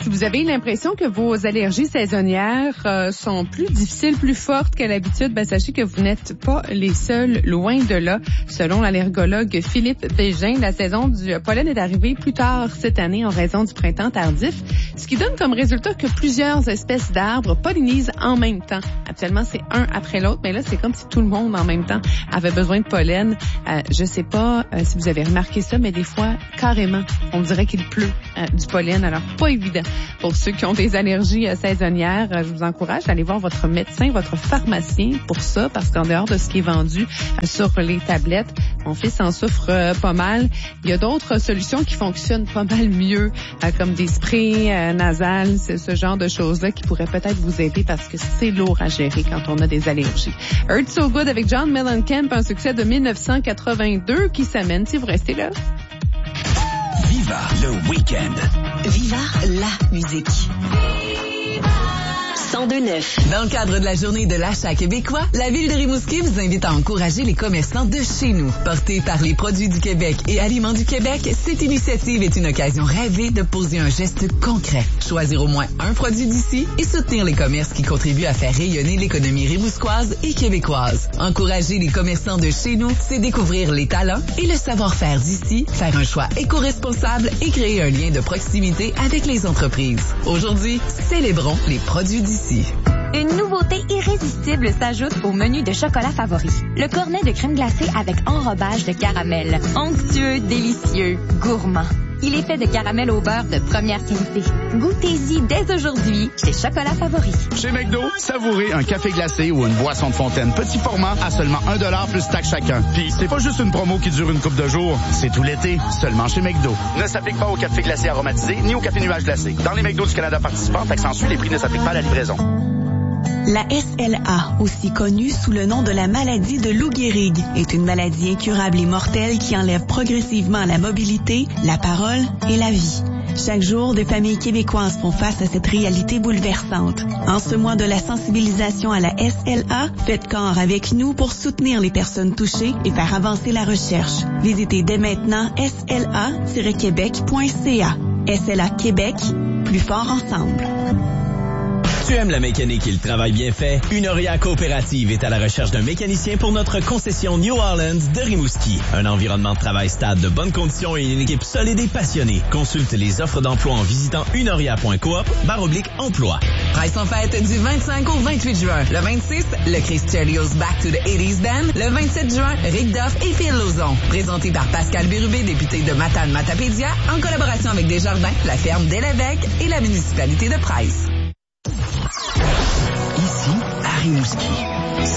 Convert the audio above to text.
Si vous avez l'impression que vos allergies saisonnières sont plus difficiles, plus fortes qu'à l'habitude, sachez que vous n'êtes pas les seuls, loin de là. Selon l'allergologue Philippe Bégin, la saison du pollen est arrivée plus tard cette année en raison du printemps tardif, ce qui donne comme résultat que plusieurs espèces d'arbres pollinisent en même temps. Actuellement, c'est un après l'autre, mais là, c'est comme si tout le monde en même temps avait besoin de pollen. Je sais pas si vous avez remarqué ça, mais des fois, carrément, on dirait qu'il pleut du pollen. Alors, pas évident. Pour ceux qui ont des allergies saisonnières, je vous encourage à aller voir votre médecin, votre pharmacien pour ça, parce qu'en dehors de ce qui est vendu sur les tablettes, mon fils en souffre pas mal. Il y a d'autres solutions qui fonctionnent pas mal mieux, comme des sprays nasales, c'est ce genre de choses-là qui pourraient peut-être vous aider parce que c'est lourd à gérer quand on a des allergies. Hurt So Good avec John Mellencamp, un succès de 1982 qui s'amène si vous restez là. Viva le week-end. Viva la musique. 102.9. Dans le cadre de la journée de l'achat québécois, la Ville de Rimouski vous invite à encourager les commerçants de chez nous. Portée par les produits du Québec et Aliments du Québec, cette initiative est une occasion rêvée de poser un geste concret. Choisir au moins un produit d'ici et soutenir les commerces qui contribuent à faire rayonner l'économie rimousquoise et québécoise. Encourager les commerçants de chez nous, c'est découvrir les talents et le savoir-faire d'ici, faire un choix éco-responsable et créer un lien de proximité avec les entreprises. Aujourd'hui, célébrons les produits d'ici. Une nouveauté irrésistible s'ajoute au menu de chocolat favori. Le cornet de crème glacée avec enrobage de caramel. Onctueux, délicieux, gourmand. Il est fait de caramel au beurre de première qualité. Goûtez-y dès aujourd'hui chez Chocolat Favori. Chez McDo, savourez un café glacé ou une boisson de fontaine petit format à seulement 1$ plus taxe chacun. Puis c'est pas juste une promo qui dure une couple de jours, c'est tout l'été, seulement chez McDo. Ne s'applique pas au café glacé aromatisé ni au café nuage glacé. Dans les McDo du Canada participants, taxe en sus, les prix ne s'appliquent pas à la livraison. La SLA, aussi connue sous le nom de la maladie de Lou Gehrig, est une maladie incurable et mortelle qui enlève progressivement la mobilité, la parole et la vie. Chaque jour, des familles québécoises font face à cette réalité bouleversante. En ce mois de la sensibilisation à la SLA, faites corps avec nous pour soutenir les personnes touchées et faire avancer la recherche. Visitez dès maintenant sla-québec.ca. SLA Québec, plus fort ensemble. Tu aimes la mécanique et le travail bien fait? Une Oria Coopérative est à la recherche d'un mécanicien pour notre concession New Orleans de Rimouski. Un environnement de travail stable, de bonnes conditions et une équipe solide et passionnée. Consulte les offres d'emploi en visitant unoria.coop/emploi. Price en fête du 25 au 28 juin. Le 26, le Chris Chelios Back to the 80s Band. Le 27 juin, Rick Duff et Phil Lauzon. Présenté par Pascal Bérubé, député de Matane-Matapédia, en collaboration avec Desjardins, la ferme des Lévesques et la municipalité de Price. Ici, à Rimouski.